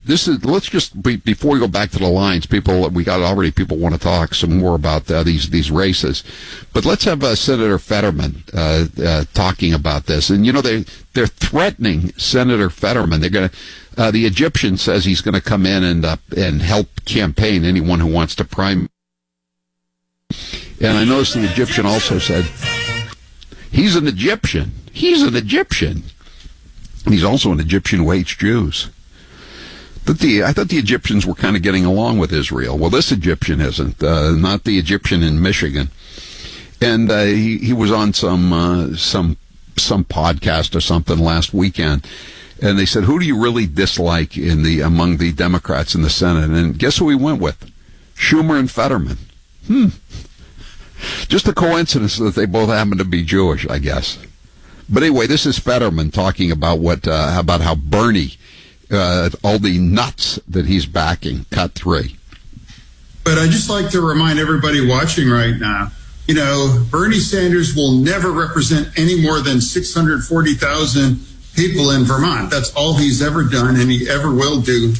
let's just before we go back to the lines, people want to talk some more about these races, but let's have Senator Fetterman talking about this. And they're threatening Senator Fetterman. They're going to the Egyptian says he's going to come in and help campaign anyone who wants to prime. And I noticed the Egyptian also said he's an Egyptian. He's an Egyptian. And he's also an Egyptian who hates Jews. But I thought the Egyptians were kind of getting along with Israel. Well, this Egyptian isn't. Not the Egyptian in Michigan. And he was on some podcast or something last weekend. And they said, who do you really dislike among the Democrats in the Senate? And guess who he went with? Schumer and Fetterman. Just a coincidence that they both happen to be Jewish, I guess. But anyway, this is Fetterman talking about about how Bernie, all the nuts that he's backing. Cut 3. But I'd just like to remind everybody watching right now, Bernie Sanders will never represent any more than 640,000 people in Vermont. That's all he's ever done, and he ever will do.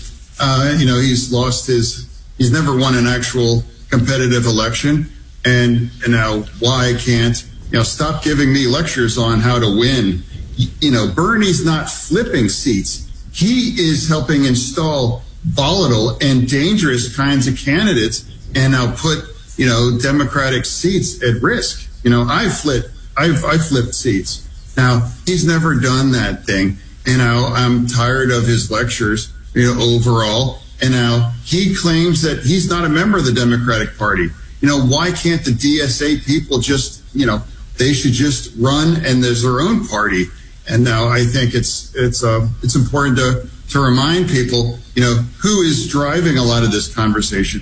He's never won an actual competitive election. And now why can't, stop giving me lectures on how to win. Bernie's not flipping seats. He is helping install volatile and dangerous kinds of candidates and now put, Democratic seats at risk. I've flipped seats. Now, he's never done that thing. I'm tired of his lectures, overall. And now he claims that he's not a member of the Democratic Party. Why can't the DSA people just, they should just run and there's their own party. And now I think it's important to remind people, who is driving a lot of this conversation.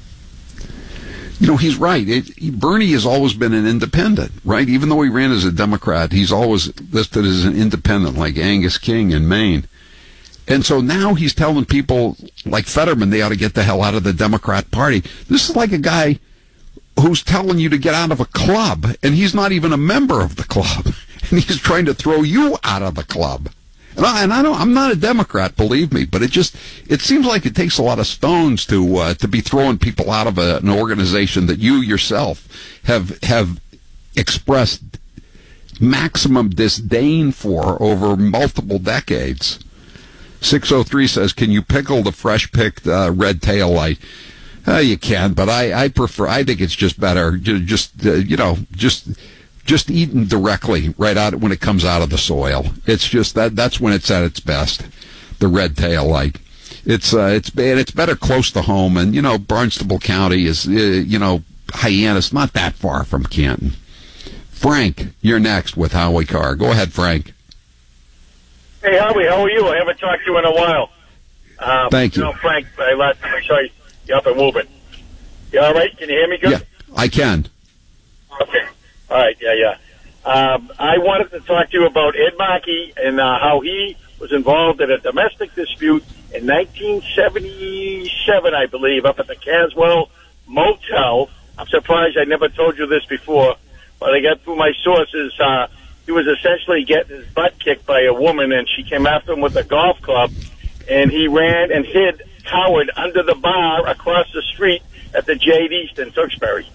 He's right. Bernie has always been an independent, right? Even though he ran as a Democrat, he's always listed as an independent, like Angus King in Maine. And so now he's telling people like Fetterman they ought to get the hell out of the Democrat Party. This is like a guy who's telling you to get out of a club, and he's not even a member of the club, and he's trying to throw you out of the club. I'm not a Democrat, believe me, but it seems like it takes a lot of stones to be throwing people out of an organization that you yourself have expressed maximum disdain for over multiple decades. 603 says, can you pickle the fresh-picked red tail light? You can, but I think it's just better, just eaten directly right out when it comes out of the soil. It's just that's when it's at its best, the red tail light. It's better close to home, and Barnstable County is, Hyannis, not that far from Canton. Frank, you're next with Howie Carr. Go ahead, Frank. Hey, Howie, how are you? I haven't talked to you in a while. Thank you. Frank, last time I saw you, you're up and moving. You all right? Can you hear me good? Yeah, I can. Okay. All right, yeah. I wanted to talk to you about Ed Markey and how he was involved in a domestic dispute in 1977, I believe, up at the Caswell Motel. I'm surprised I never told you this before, but I got through my sources. He was essentially getting his butt kicked by a woman, and she came after him with a golf club, and he ran and hid Howard under the bar across the street at the Jade East in Tewksbury.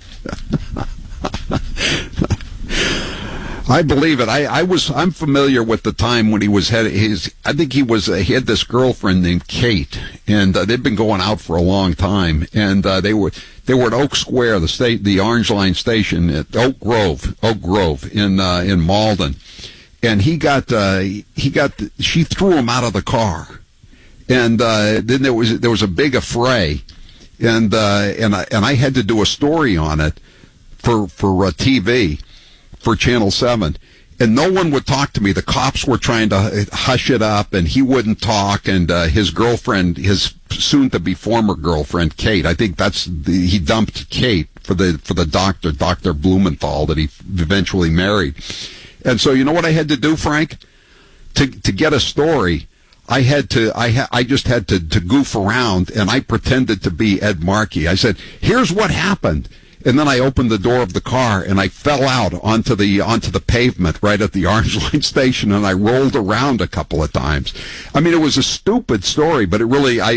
I believe it. I'm familiar with the time when he was he had this girlfriend named Kate, and they've been going out for a long time, and they were at Oak Square, the Orange Line station at Oak Grove in Malden, and she threw him out of the car, and then there was a big affray, and I had to do a story on it for TV. For Channel 7, and no one would talk to me. The cops were trying to hush it up, and he wouldn't talk, and his girlfriend, his soon-to-be former girlfriend, Kate, I think he dumped Kate for the doctor, Dr. Blumenthal, that he eventually married. And so you know what I had to do, Frank? To get a story, I just had to goof around, and I pretended to be Ed Markey. I said, here's what happened. And then I opened the door of the car, and I fell out onto the pavement right at the Orange Line station, and I rolled around a couple of times. I mean, it was a stupid story, but it really,